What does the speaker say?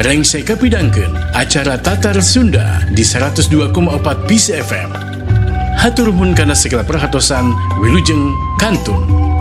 Dereng saya kapidangkeun acara Tatar Sunda di 102,4 PC FM. Hatur nuhun kana segala perhatosan, wilujeng kantun.